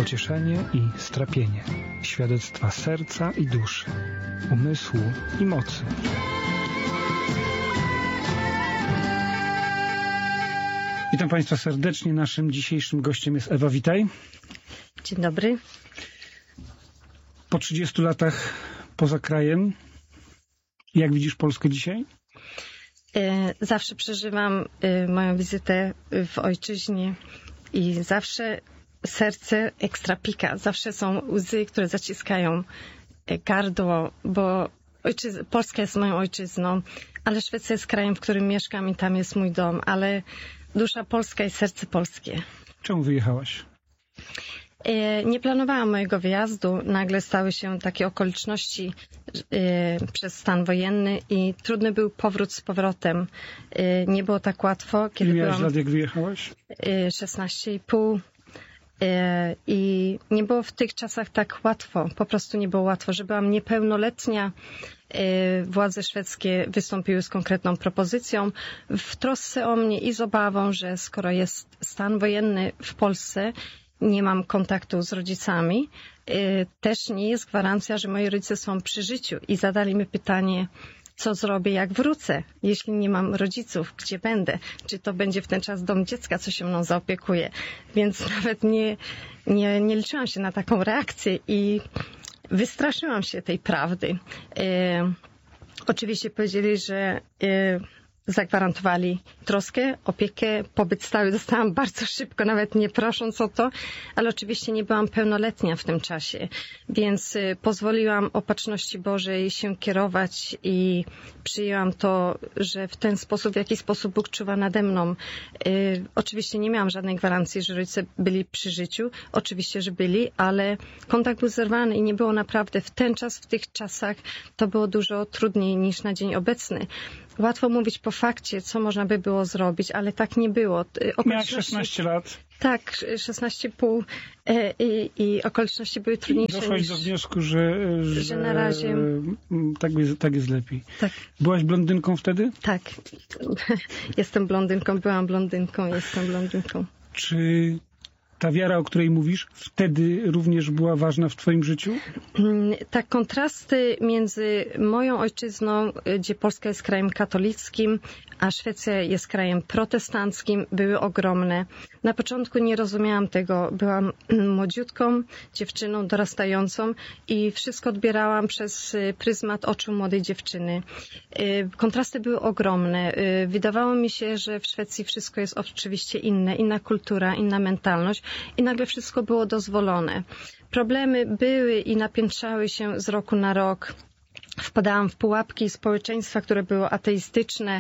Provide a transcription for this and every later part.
pocieszenie i strapienie, świadectwa serca i duszy, umysłu i mocy. Witam Państwa serdecznie. Naszym dzisiejszym gościem jest Ewa. Witaj. Dzień dobry. Po 30 latach poza krajem, jak widzisz Polskę dzisiaj? Zawsze przeżywam moją wizytę w ojczyźnie i zawsze serce ekstra pika. Zawsze są łzy, które zaciskają gardło, bo Polska jest moją ojczyzną, ale Szwecja jest krajem, w którym mieszkam i tam jest mój dom, ale dusza polska i serce polskie. Czemu wyjechałaś? Nie planowałam mojego wyjazdu. Nagle stały się takie okoliczności przez stan wojenny i trudny był powrót z powrotem. Nie było tak łatwo. Kiedy Ile miałaś lat, jak wyjechałaś? 16,5. I nie było w tych czasach tak łatwo. Po prostu nie było łatwo. Że byłam niepełnoletnia, władze szwedzkie wystąpiły z konkretną propozycją w trosce o mnie i z obawą, że skoro jest stan wojenny w Polsce, nie mam kontaktu z rodzicami, też nie jest gwarancja, że moi rodzice są przy życiu i zadali mi pytanie, co zrobię, jak wrócę, jeśli nie mam rodziców, gdzie będę, czy to będzie w ten czas dom dziecka, co się mną zaopiekuje, więc nawet nie liczyłam się na taką reakcję i wystraszyłam się tej prawdy. Oczywiście powiedzieli, że zagwarantowali troskę, opiekę, pobyt stały dostałam bardzo szybko, nawet nie prosząc o to, ale oczywiście nie byłam pełnoletnia w tym czasie, więc pozwoliłam opatrzności Bożej się kierować i przyjęłam to, że w ten sposób, w jaki sposób Bóg czuwa nade mną. Oczywiście nie miałam żadnej gwarancji, że rodzice byli przy życiu, oczywiście, że byli, ale kontakt był zerwany i nie było naprawdę w ten czas, w tych czasach to było dużo trudniej niż na dzień obecny. Łatwo mówić po fakcie, co można by było zrobić, ale tak nie było. Miałaś 16 lat. Tak, 16,5 i okoliczności były trudniejsze. Doszłaś do wniosku, że na razie tak jest lepiej. Tak. Byłaś blondynką wtedy? Tak. Jestem blondynką, byłam blondynką, jestem blondynką. Czy ta wiara, o której mówisz, wtedy również była ważna w twoim życiu? Tak, kontrasty między moją ojczyzną, gdzie Polska jest krajem katolickim, a Szwecja jest krajem protestanckim, były ogromne. Na początku nie rozumiałam tego. Byłam młodziutką dziewczyną, dorastającą i wszystko odbierałam przez pryzmat oczu młodej dziewczyny. Kontrasty były ogromne. Wydawało mi się, że w Szwecji wszystko jest oczywiście inne, inna kultura, inna mentalność i nagle wszystko było dozwolone. Problemy były i napiętrzały się z roku na rok. Wpadałam w pułapki społeczeństwa, które było ateistyczne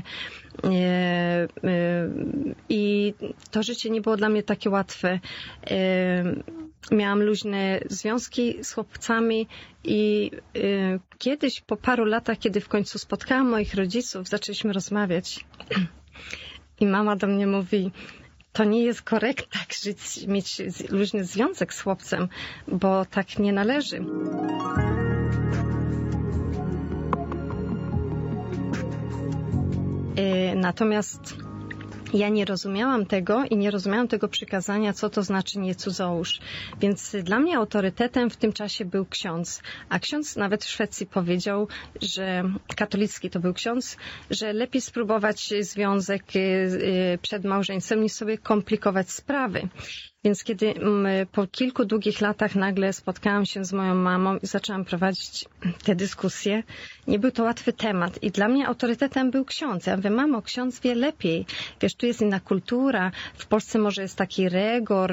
i to życie nie było dla mnie takie łatwe. Miałam luźne związki z chłopcami i kiedyś po paru latach, kiedy w końcu spotkałam moich rodziców, zaczęliśmy rozmawiać i mama do mnie mówi: to nie jest korekt tak żyć, mieć luźny związek z chłopcem, bo tak nie należy. Natomiast ja nie rozumiałam tego i nie rozumiałam tego przykazania, co to znaczy nie cudzołóż. Więc dla mnie autorytetem w tym czasie był ksiądz. A ksiądz nawet w Szwecji powiedział, że katolicki to był ksiądz, że lepiej spróbować związek przed małżeństwem niż sobie komplikować sprawy. Więc kiedy po kilku długich latach nagle spotkałam się z moją mamą i zaczęłam prowadzić te dyskusje, nie był to łatwy temat i dla mnie autorytetem był ksiądz. Ja mówię: mamo, ksiądz wie lepiej. Wiesz, tu jest inna kultura, w Polsce może jest taki rygor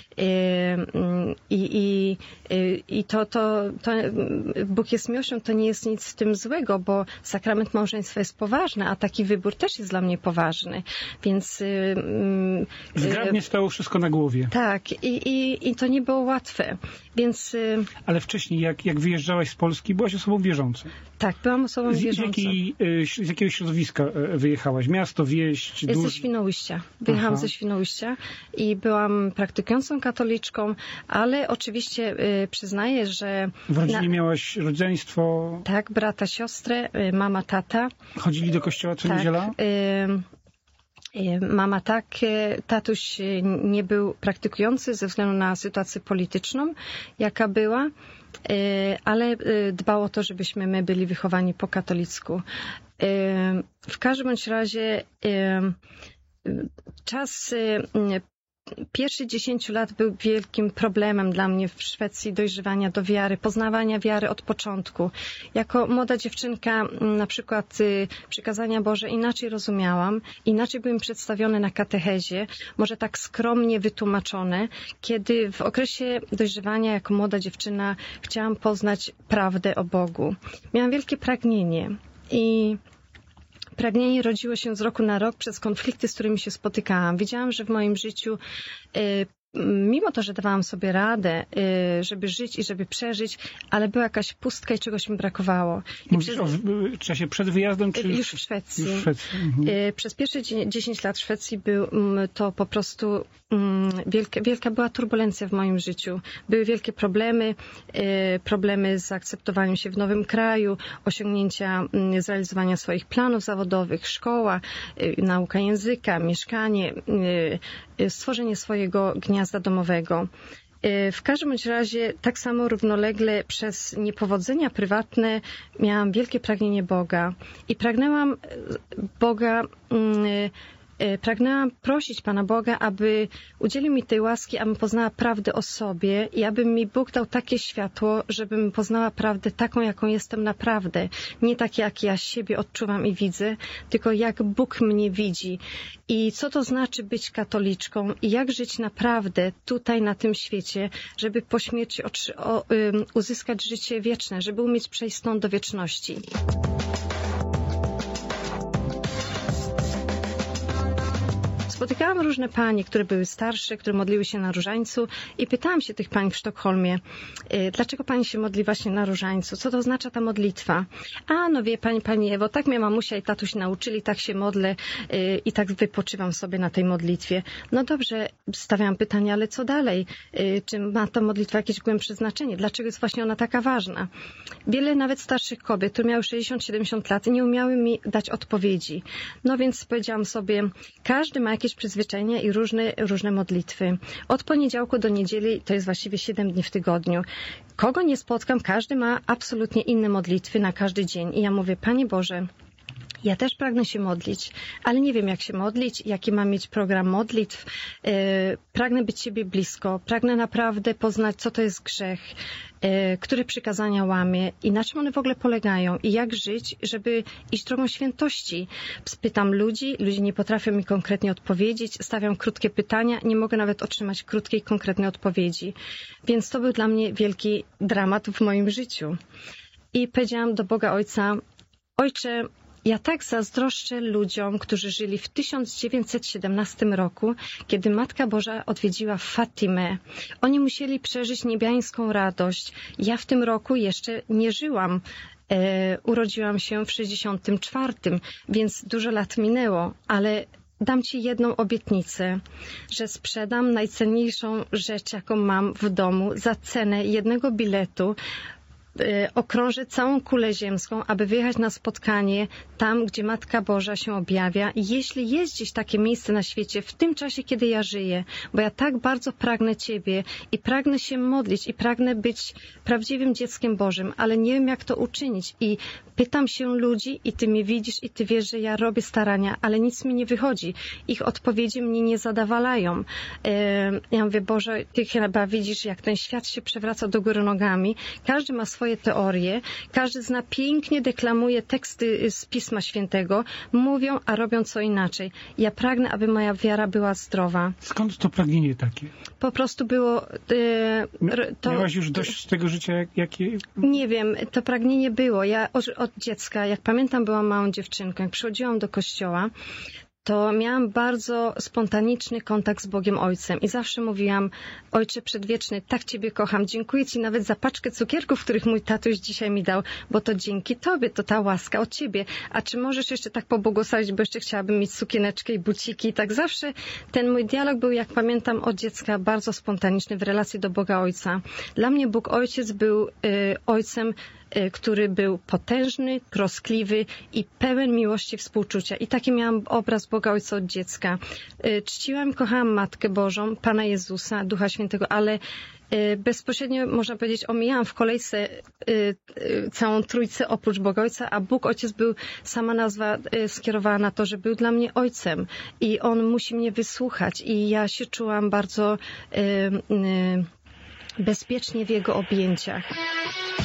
i to Bóg jest miłością, to nie jest nic w tym złego, bo sakrament małżeństwa jest poważny, a taki wybór też jest dla mnie poważny. Więc zgrabnie stało wszystko na głowie. Tak, i to nie było łatwe, więc... Ale wcześniej, jak wyjeżdżałaś z Polski, byłaś osobą wierzącą. Tak, byłam osobą wierzącą. Z jakiego środowiska wyjechałaś? Miasto, wieś? Ze Świnoujścia. Wyjechałam ze Świnoujścia i byłam praktykującą katoliczką, ale oczywiście przyznaję, że... W rodzinie miałaś rodzeństwo? Tak, brata, siostrę, mama, tata. Chodzili do kościoła co niedziela? Mama tak, tatuś nie był praktykujący ze względu na sytuację polityczną, jaka była, ale dbał o to, żebyśmy my byli wychowani po katolicku. W każdym bądź razie czas pierwszych 10 lat był wielkim problemem dla mnie w Szwecji dojrzewania do wiary, poznawania wiary od początku. Jako młoda dziewczynka na przykład przykazania Boże inaczej rozumiałam, inaczej były mi przedstawione na katechezie, może tak skromnie wytłumaczone, kiedy w okresie dojrzewania jako młoda dziewczyna chciałam poznać prawdę o Bogu. Miałam wielkie pragnienie i pragnienie rodziło się z roku na rok przez konflikty, z którymi się spotykałam. Widziałam, że w moim życiu, mimo to, że dawałam sobie radę, żeby żyć i żeby przeżyć, ale była jakaś pustka i czegoś mi brakowało. Mówisz o czasie przed wyjazdem? Czy już w Szwecji. Już w Szwecji. Przez pierwsze 10 lat w Szwecji był to po prostu wielka była turbulencja w moim życiu. Były wielkie problemy z akceptowaniem się w nowym kraju, osiągnięcia, zrealizowania swoich planów zawodowych, szkoła, nauka języka, mieszkanie, stworzenie swojego gniazda domowego. W każdym bądź razie tak samo równolegle przez niepowodzenia prywatne miałam wielkie pragnienie Boga i pragnęłam prosić Pana Boga, aby udzielił mi tej łaski, abym poznała prawdę o sobie i aby mi Bóg dał takie światło, żebym poznała prawdę taką, jaką jestem naprawdę. Nie tak, jak ja siebie odczuwam i widzę, tylko jak Bóg mnie widzi. I co to znaczy być katoliczką i jak żyć naprawdę tutaj, na tym świecie, żeby po śmierci uzyskać życie wieczne, żeby umieć przejść stąd do wieczności. Spotykałam różne panie, które były starsze, które modliły się na różańcu i pytałam się tych pań w Sztokholmie, dlaczego pani się modli właśnie na różańcu? Co to oznacza ta modlitwa? A no wie pani Ewo, tak mnie mamusia i tatuś nauczyli, tak się modlę i tak wypoczywam sobie na tej modlitwie. No dobrze, stawiałam pytanie, ale co dalej? Czy ma ta modlitwa jakieś głębsze znaczenie? Dlaczego jest właśnie ona taka ważna? Wiele nawet starszych kobiet, które miały 60-70 lat, nie umiały mi dać odpowiedzi. No więc powiedziałam sobie, każdy ma jakieś przyzwyczajenia i różne modlitwy. Od poniedziałku do niedzieli to jest właściwie 7 dni w tygodniu. Kogo nie spotkam, każdy ma absolutnie inne modlitwy na każdy dzień. I ja mówię, Panie Boże, ja też pragnę się modlić, ale nie wiem, jak się modlić, jaki mam mieć program modlitw. Pragnę być Ciebie blisko, pragnę naprawdę poznać, co to jest grzech, które przykazania łamię i na czym one w ogóle polegają i jak żyć, żeby iść drogą świętości. Pytam ludzi nie potrafią mi konkretnie odpowiedzieć, stawiam krótkie pytania, nie mogę nawet otrzymać krótkiej, konkretnej odpowiedzi. Więc to był dla mnie wielki dramat w moim życiu. I powiedziałam do Boga Ojca, Ojcze, ja tak zazdroszczę ludziom, którzy żyli w 1917 roku, kiedy Matka Boża odwiedziła Fatimę. Oni musieli przeżyć niebiańską radość. Ja w tym roku jeszcze nie żyłam. Urodziłam się w 64, więc dużo lat minęło, ale dam Ci jedną obietnicę, że sprzedam najcenniejszą rzecz, jaką mam w domu za cenę jednego biletu. Okrążę całą kulę ziemską, aby wyjechać na spotkanie tam, gdzie Matka Boża się objawia. I jeśli jest gdzieś takie miejsce na świecie, w tym czasie, kiedy ja żyję, bo ja tak bardzo pragnę Ciebie i pragnę się modlić i pragnę być prawdziwym dzieckiem Bożym, ale nie wiem, jak to uczynić. I pytam się ludzi i Ty mnie widzisz i Ty wiesz, że ja robię starania, ale nic mi nie wychodzi. Ich odpowiedzi mnie nie zadowalają. Ja mówię, Boże, Ty chyba widzisz, jak ten świat się przewraca do góry nogami. Każdy ma swoje teorie, każdy pięknie deklamuje teksty z Pisma Świętego, mówią, a robią co inaczej. Ja pragnę, aby moja wiara była zdrowa. Skąd to pragnienie takie? Po prostu było... Miałaś już dość tego życia, jakie... Nie wiem, to pragnienie było. Ja od dziecka, jak pamiętam, byłam małą dziewczynką. Jak przychodziłam do kościoła, to miałam bardzo spontaniczny kontakt z Bogiem Ojcem i zawsze mówiłam, Ojcze Przedwieczny, tak Ciebie kocham, dziękuję Ci nawet za paczkę cukierków, których mój tatuś dzisiaj mi dał, bo to dzięki Tobie, to ta łaska od Ciebie. A czy możesz jeszcze tak pobłogosławić, bo jeszcze chciałabym mieć sukieneczkę i buciki. I tak zawsze ten mój dialog był, jak pamiętam, od dziecka bardzo spontaniczny w relacji do Boga Ojca. Dla mnie Bóg Ojciec był Ojcem, który był potężny, troskliwy i pełen miłości i współczucia. I taki miałam obraz Boga Ojca od dziecka. Czciłam i kochałam Matkę Bożą, Pana Jezusa, Ducha Świętego, ale bezpośrednio, można powiedzieć, omijałam w kolejce całą Trójcę oprócz Boga Ojca, a Bóg Ojciec był, sama nazwa skierowała na to, że był dla mnie Ojcem i On musi mnie wysłuchać i ja się czułam bardzo bezpiecznie w Jego objęciach.